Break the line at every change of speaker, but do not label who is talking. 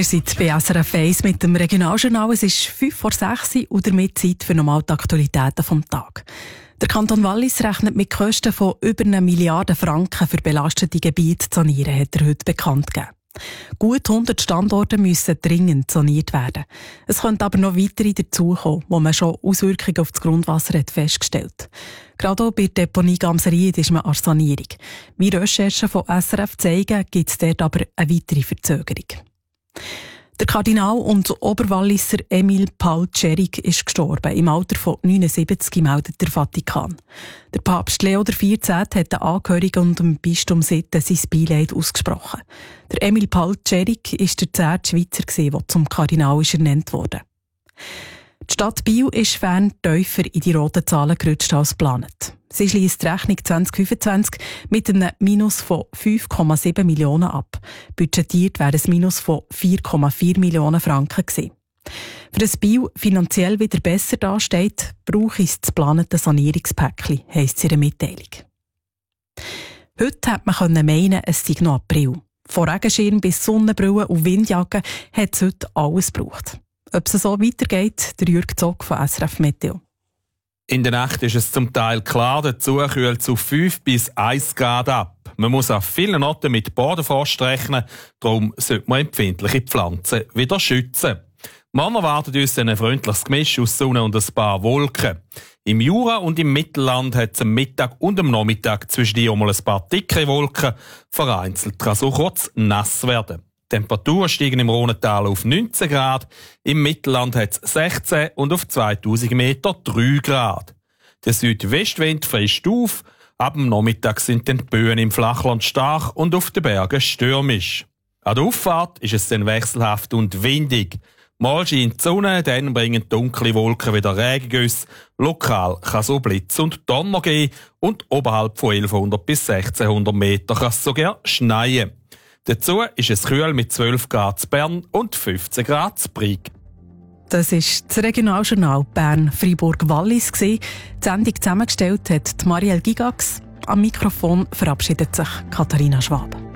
Ihr seid bei SRF 1 mit dem Regionaljournal. Es ist 5:06 und damit Zeit für normal die Aktualitäten vom Tag. Der Kanton Wallis rechnet mit Kosten von über 1 Milliarde Franken für belastete Gebiete zu sanieren, hat er heute bekannt gegeben. Gut 100 Standorte müssen dringend saniert werden. Es könnte aber noch weitere dazukommen, wo man schon Auswirkungen auf das Grundwasser hat festgestellt. Gerade auch bei der Deponie Gamseried ist man an der Sanierung. Wie Recherchen von SRF zeigen, gibt es dort aber eine weitere Verzögerung. Der Kardinal und Oberwalliser Emil Paul Tschering ist gestorben. Im Alter von 79 meldet der Vatikan. Der Papst Leo XIV. Hat den Angehörigen und dem Bistum Sitten sein Beileid ausgesprochen. Der Emil Paul Tschering war der 10. Schweizer, der zum Kardinal ernannt wurde. Die Stadt Biel ist fern tiefer in die roten Zahlen gerutscht als geplant. Sie schliesst die Rechnung 2025 mit einem Minus von 5,7 Millionen ab. Budgetiert wäre ein Minus von 4,4 Millionen Franken gewesen. Für das Biel finanziell wieder besser dasteht, brauche es das geplante Sanierungspäckchen, heisst es in der Mitteilung. Heute hätte man meinen, es sei noch April. Von Regenschirm bis Sonnenbrille und Windjacke hat es heute alles gebraucht. Ob es so weitergeht, der Jürg Zock von SRF Meteo.
In der Nacht ist es zum Teil klar, dazu kühlt es auf 5 bis 1 Grad ab. Man muss auf vielen Orten mit Bodenfrost rechnen, darum sollte man empfindliche Pflanzen wieder schützen. Morgen erwartet uns ein freundliches Gemisch aus Sonne und ein paar Wolken. Im Jura und im Mittelland hat es am Mittag und am Nachmittag zwischendurch mal ein paar dickere Wolken. Vereinzelt kann es auch kurz nass werden. Die Temperaturen steigen im Rhonental auf 19 Grad, im Mittelland hat es 16 und auf 2000 Meter 3 Grad. Der Südwestwind frischt auf, ab dem Nachmittag sind die Böen im Flachland stark und auf den Bergen stürmisch. An der Auffahrt ist es dann wechselhaft und windig. Mal scheint die Sonne, dann bringen dunkle Wolken wieder Regengüsse. Lokal kann es auch Blitz und Donner geben und oberhalb von 1100 bis 1600 Meter kann es sogar schneien. Dazu ist es kühl mit 12 Grad zu Bern und 15 Grad zu Brig.
Das ist das Regionaljournal Bern-Freiburg-Wallis. Die Sendung zusammengestellt hat Marielle Gigax. Am Mikrofon verabschiedet sich Katharina Schwab.